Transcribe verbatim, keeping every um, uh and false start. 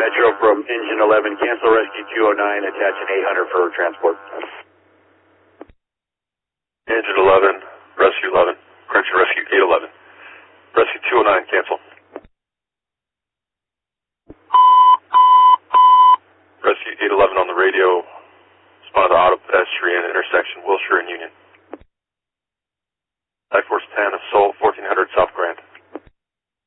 Metro from Engine eleven, cancel rescue two oh nine, attach an eight hundred for transport. Engine eleven, rescue eleven, correction, rescue eight eleven. Rescue two oh nine, cancel. Rescue eight eleven on the radio, respond to auto pedestrian intersection Wilshire and Union. Type Force ten of Seoul, fourteen hundred South Grand.